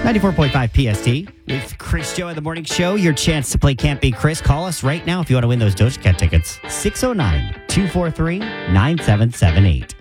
94.5 PST with Chris Joe at the Morning Show. Your chance to play Can't Be Chris. Call us right now if you want to win those Doja Cat tickets. 609-243-9778.